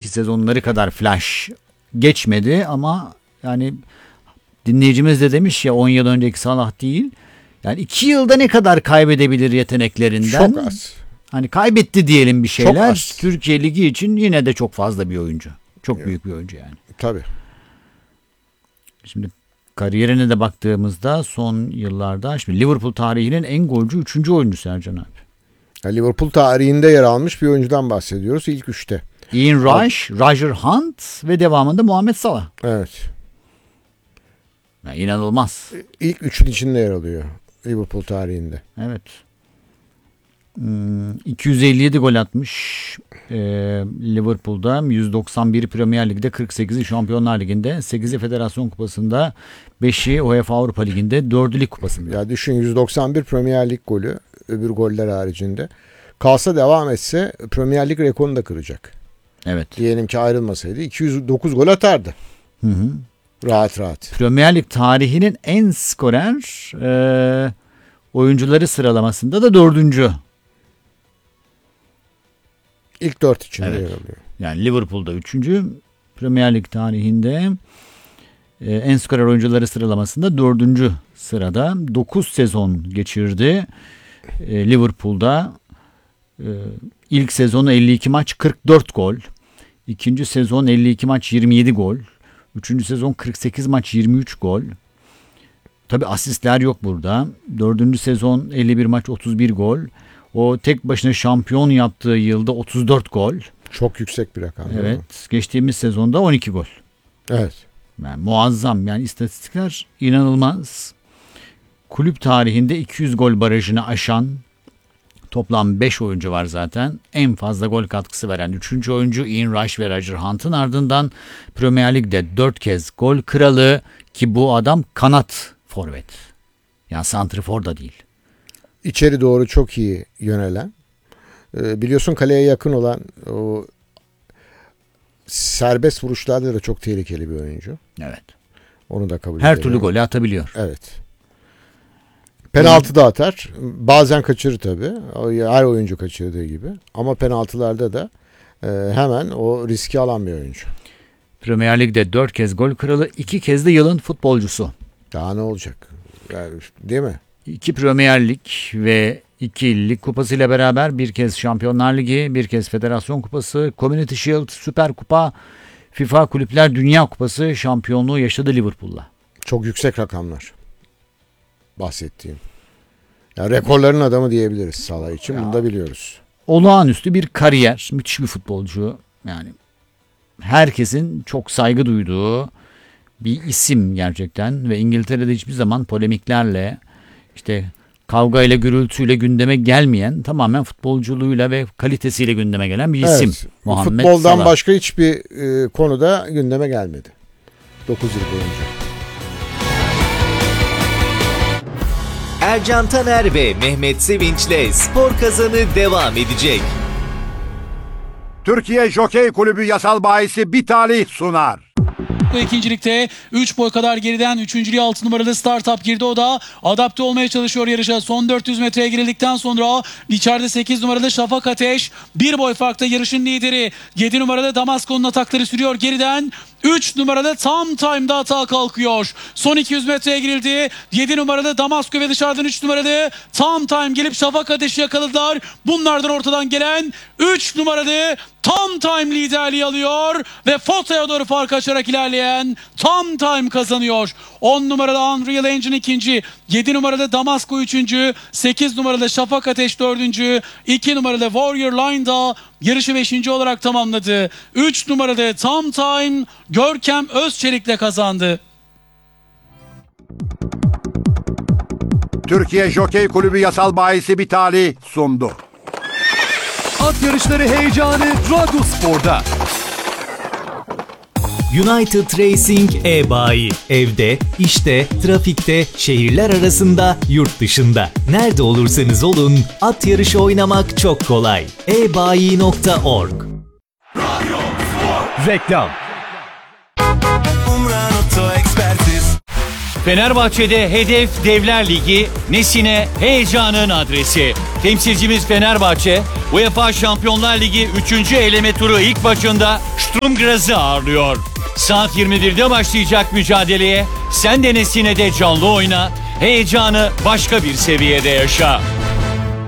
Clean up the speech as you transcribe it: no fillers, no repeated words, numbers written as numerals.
sezonları kadar flash geçmedi ama yani dinleyicimiz de demiş ya 10 yıl önceki Salah değil. Yani 2 yılda ne kadar kaybedebilir yeteneklerinden? Çok az. Hani kaybetti diyelim bir şeyler. Çok az. Türkiye Ligi için yine de çok fazla bir oyuncu. Çok büyük bir oyuncu yani. Tabii. Şimdi kariyerine de baktığımızda son yıllarda şimdi Liverpool tarihinin en golcü 3. oyuncusu Ercan abi. Yani Liverpool tarihinde yer almış bir oyuncudan bahsediyoruz ilk 3'te. Ian Rush, Roger Hunt ve devamında Muhammed Salah. Evet. Yani inanılmaz. İlk 3'ün içinde yer alıyor Liverpool tarihinde. Evet. 257 gol atmış Liverpool'da, 191 Premier Lig'de, 48'i Şampiyonlar Ligi'nde, 8'i Federasyon Kupası'nda, 5'i UEFA Avrupa Ligi'nde, 4'ü Lig Kupası'nda. Ya düşün, 191 Premier Lig golü öbür goller haricinde. Kalsa devam etse Premier Lig rekorunu da kıracak. Evet. Diyelim ki ayrılmasaydı 209 gol atardı. Hı. Rahat. Premier Lig tarihinin en skorer oyuncuları sıralamasında da 4. İlk 4 içinde Evet. yer alıyor. Yani Liverpool'da 3. Premier Lig tarihinde en skorer oyuncuları sıralamasında 4. sırada. 9 sezon geçirdi Liverpool'da. İlk sezonu 52 maç 44 gol. İkinci sezon 52 maç 27 gol. Üçüncü sezon 48 maç 23 gol. Tabi asistler yok burada. Dördüncü sezon 51 maç 31 gol. O tek başına şampiyon yaptığı yılda 34 gol. Çok yüksek bir rakam. Evet. Geçtiğimiz sezonda 12 gol. Evet. Yani muazzam. Yani istatistikler inanılmaz. Kulüp tarihinde 200 gol barajını aşan toplam 5 oyuncu var zaten. En fazla gol katkısı veren 3. oyuncu Ian Rush ve Roger Hunt'ın ardından Premier Lig'de 4 kez gol kralı, ki bu adam kanat forvet. Yani santrfor da değil. İçeri doğru çok iyi yönelen. Biliyorsun kaleye yakın olan o serbest vuruşlarda da çok tehlikeli bir oyuncu. Evet. Onu da kabul Her edelim. türlü golü atabiliyor. Evet. Penaltı da atar. Bazen kaçırır tabii. Her oyuncu kaçırdığı gibi. Ama penaltılarda da hemen o riski alan bir oyuncu. Premier Lig'de 4 kez gol kralı, 2 kez de yılın futbolcusu. Daha ne olacak? Yani, değil mi? 2 Premier Lig ve 2 Lig Kupası ile beraber bir kez Şampiyonlar Ligi, bir kez Federasyon Kupası, Community Shield, Süper Kupa, FIFA Kulüpler Dünya Kupası şampiyonluğu yaşadı Liverpool'la. Çok yüksek rakamlar. Bahsettiğim. Yani rekorların adamı diyebiliriz Salah için. Bunu da biliyoruz. Olağanüstü bir kariyer, müthiş bir futbolcu. Yani herkesin çok saygı duyduğu bir isim gerçekten ve İngiltere'de hiçbir zaman polemiklerle, işte kavgayla, gürültüyle gündeme gelmeyen, tamamen futbolculuğuyla ve kalitesiyle gündeme gelen bir isim. Evet, Muhammed futboldan Salah. başka hiçbir konuda gündeme gelmedi. 9 yıl boyunca. Ercan Taner ve Mehmet Sevinç'le Spor Kazanı devam edecek. Türkiye Jokey Kulübü yasal bahisi bir talih sunar. İkincilikte 3 boy kadar geriden 3. 6 numaralı Startup girdi. O da adapte olmaya çalışıyor yarışa. Son 400 metreye girildikten sonra içeride 8 numaralı Şafak Ateş 1 boy farkta yarışın lideri. 7 numaralı Damasko'nun atakları sürüyor geriden. 3 numaralı Tam Time'da atağa kalkıyor. Son 200 metreye girildi. 7 numaralı Damasko ve dışarıdan 3 numaralı Tam Time gelip Şafak Ateş'i yakaladılar. Bunlardan ortadan gelen 3 numaralı Tam Time liderliği alıyor ve fotoya doğru fark açarak ilerleyen Tam Time kazanıyor. 10 numaralı Unreal Engine ikinci, 7 numaralı Damasko üçüncü, 8 numaralı Şafak Ateş dördüncü, 2 numaralı Warrior Line da yarışı 5. olarak tamamladı. 3 numaralı Tam Time Görkem Özçelik'le kazandı. Türkiye Jokey Kulübü yasal bahisi bir talih sundu. At yarışları heyecanı Drago Spor'da. United Racing e-bayi. Evde, işte, trafikte, şehirler arasında, yurt dışında. Nerede olursanız olun, at yarışı oynamak çok kolay. ebayi.org. Reklam. Fenerbahçe'de hedef Devler Ligi, Nesine heyecanın adresi. Temsilcimiz Fenerbahçe, UEFA Şampiyonlar Ligi 3. eleme turu ilk maçında Sturm Graz'ı ağırlıyor. Saat 21'de başlayacak mücadeleye sen de Nesine'de canlı oyna, heyecanı başka bir seviyede yaşa.